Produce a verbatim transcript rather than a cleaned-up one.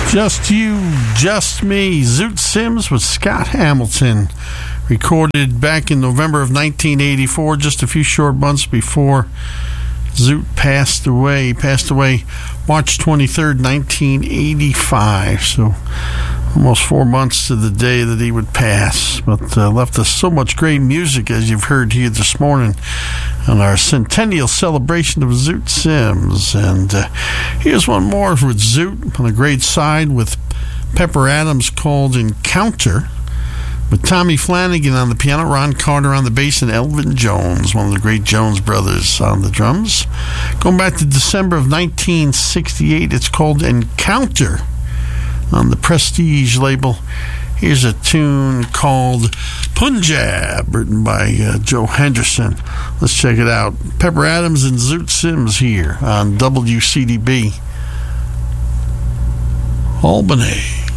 Just You, Just Me, Zoot Sims with Scott Hamilton, recorded back in November of nineteen eighty-four, just a few short months before Zoot passed away. He passed away March twenty-third, nineteen eighty-five, so almost four months to the day that he would pass, but uh, left us so much great music, as you've heard here this morning on our centennial celebration of Zoot Sims. And uh, here's one more with Zoot on the great side with Pepper Adams, called Encounter, with Tommy Flanagan on the piano, Ron Carter on the bass, and Elvin Jones, one of the great Jones brothers, on the drums. Going back to December of nineteen sixty-eight, it's called Encounter on the Prestige label. Here's a tune called Punjab, written by uh, Joe Henderson. Let's check it out. Pepper Adams and Zoot Sims here on W C D B Albany.